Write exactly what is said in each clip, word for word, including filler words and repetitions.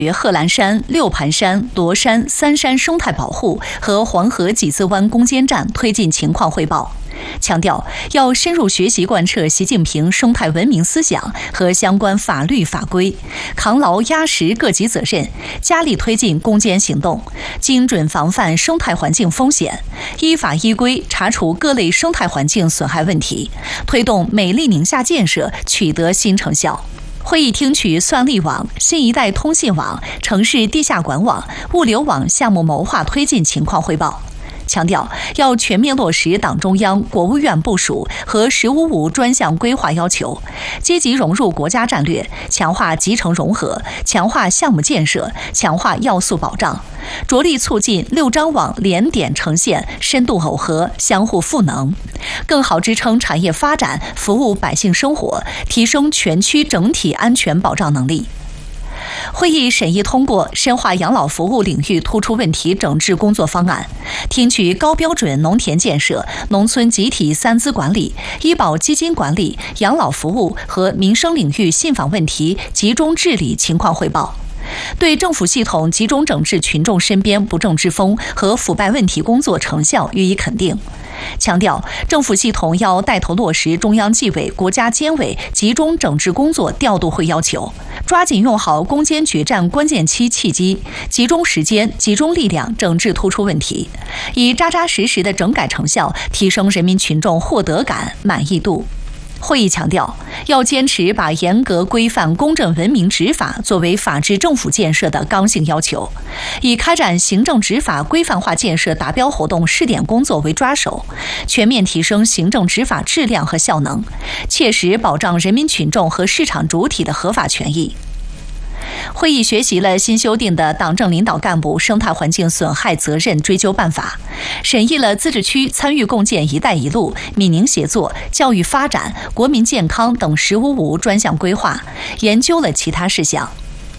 贺兰山、六盘山、罗山三山生态保护和黄河几字湾攻坚战推进情况汇报，强调要深入学习贯彻习近平生态文明思想和相关法律法规，扛牢压实各级责任，加力推进攻坚行动，精准防范生态环境风险，依法依规查处各类生态环境损害问题，推动美丽宁夏建设取得新成效。会议听取算力网、新一代通信网、城市地下管网、物流网项目谋划推进情况汇报，强调要全面落实党中央、国务院部署和“十五五”专项规划要求，积极融入国家战略，强化集成融合，强化项目建设，强化要素保障，着力促进六张网联点呈现、深度耦合、相互赋能，更好支撑产业发展，服务百姓生活，提升全区整体安全保障能力。会议审议通过深化养老服务领域突出问题整治工作方案，听取高标准农田建设、农村集体三资管理、医保基金管理、养老服务和民生领域信访问题集中治理情况汇报，对政府系统集中整治群众身边不正之风和腐败问题工作成效予以肯定，强调政府系统要带头落实中央纪委、国家监委集中整治工作调度会要求，抓紧用好攻坚决战关键期契机，集中时间、集中力量整治突出问题，以扎扎实实的整改成效提升人民群众获得感、满意度。会议强调，要坚持把严格规范、公正文明执法作为法治政府建设的刚性要求，以开展行政执法规范化建设达标活动试点工作为抓手，全面提升行政执法质量和效能，切实保障人民群众和市场主体的合法权益。会议学习了新修订的《党政领导干部生态环境损害责任追究办法》，审议了自治区参与共建“一带一路”、闽宁协作、教育发展、国民健康等“十五五”专项规划，研究了其他事项。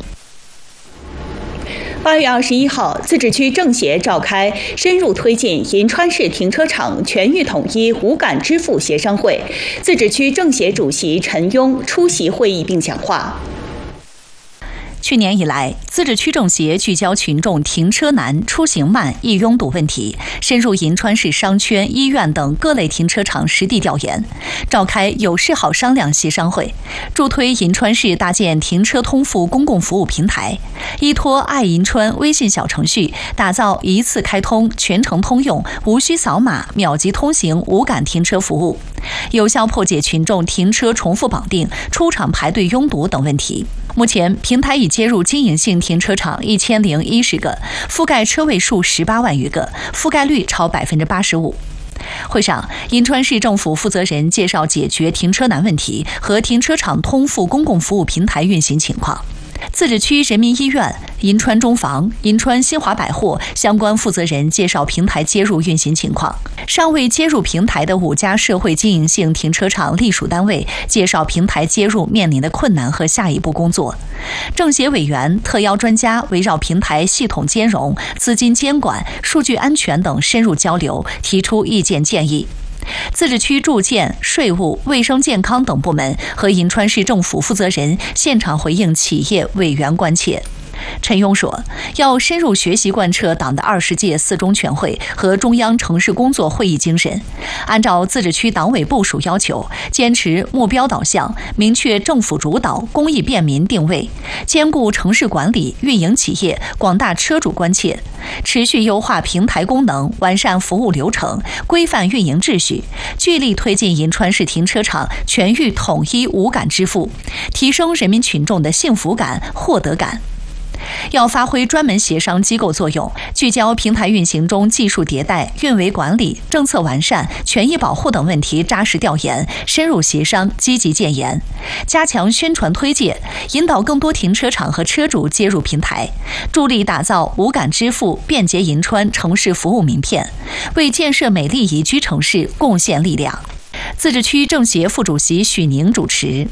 八月二十一号，自治区政协召开深入推进银川市停车场全域统一无感支付协商会，自治区政协主席陈庸出席会议并讲话。 去年以来，自治区政协聚焦群众停车难、出行慢、易拥堵问题，深入银川市商圈、医院等各类停车场实地调研，召开有事好商量协商会，助推银川市搭建停车通付公共服务平台，依托爱银川微信小程序，打造一次开通、全程通用、无需扫码、秒级通行无感停车服务，有效破解群众停车重复绑定、出厂排队拥堵等问题。目前，平台已接入经营性停车场一千零一十个，覆盖车位数十八万余个，覆盖率超百分之八十五。会上，银川市政府负责人介绍解决停车难问题和停车场通付公共服务平台运行情况。自治区人民医院、银川中房、银川新华百货相关负责人介绍平台接入运行情况。尚未接入平台的五家社会经营性停车场隶属单位介绍平台接入面临的困难和下一步工作。政协委员、特邀专家围绕平台系统兼容、资金监管、数据安全等深入交流，提出意见建议。自治区住建、税务、卫生健康等部门和银川市政府负责人现场回应企业委员关切。陈庸说，要深入学习贯彻党的二十届四中全会和中央城市工作会议精神，按照自治区党委部署要求，坚持目标导向，明确政府主导、公益便民定位，兼顾城市管理、运营企业、广大车主关切，持续优化平台功能，完善服务流程，规范运营秩序，聚力推进银川市停车场全域统一无感支付，提升人民群众的幸福感、获得感。要发挥专门协商机构作用，聚焦平台运行中技术迭代、运维管理、政策完善、权益保护等问题扎实调研，深入协商，积极建言，加强宣传推介，引导更多停车场和车主接入平台，助力打造无感支付便捷银川城市服务名片，为建设美丽宜居城市贡献力量。自治区政协副主席许宁主持。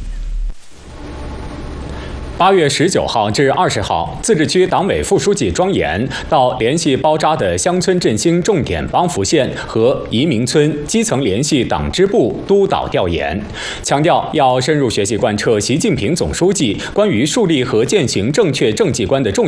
八月十九号至二十号，自治区党委副书记庄严到联系包扎的乡村振兴重点帮扶县和移民村基层联系党支部督导调研，强调要深入学习贯彻习近平总书记关于树立和践行正确政绩观的重